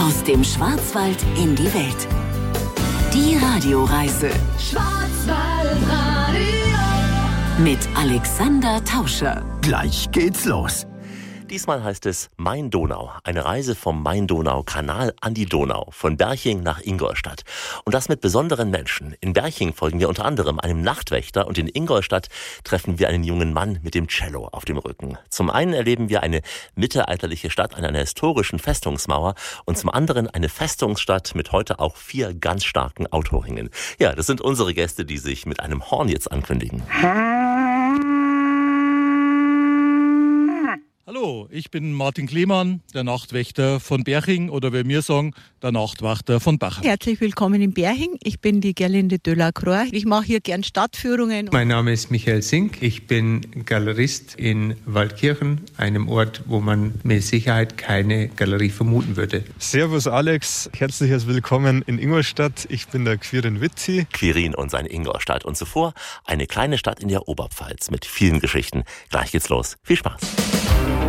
Aus dem Schwarzwald in die Welt. Die Radioreise Schwarzwaldradio mit Alexander Tauscher. Gleich geht's los. Diesmal heißt es Main-Donau, eine Reise vom Main-Donau-Kanal an die Donau, von Berching nach Ingolstadt. Und das mit besonderen Menschen. In Berching folgen wir unter anderem einem Nachtwächter und in Ingolstadt treffen wir einen jungen Mann mit dem Cello auf dem Rücken. Zum einen erleben wir eine mittelalterliche Stadt an einer historischen Festungsmauer und zum anderen eine Festungsstadt mit heute auch 4 ganz starken Autoringen. Ja, das sind unsere Gäste, die sich mit einem Horn jetzt ankündigen. Hallo, ich bin Martin Klemann, der Nachtwächter von Berching oder wie wir sagen, der Nachtwachter von Bachau. Herzlich willkommen in Berching. Ich bin die Gerlinde Delacroix. Ich mache hier gern Stadtführungen. Mein Name ist Michael Sink. Ich bin Galerist in Waldkirchen, einem Ort, wo man mit Sicherheit keine Galerie vermuten würde. Servus Alex, herzliches Willkommen in Ingolstadt. Ich bin der Quirin Witzi. Quirin und seine Ingolstadt. Und zuvor eine kleine Stadt in der Oberpfalz mit vielen Geschichten. Gleich geht's los. Viel Spaß.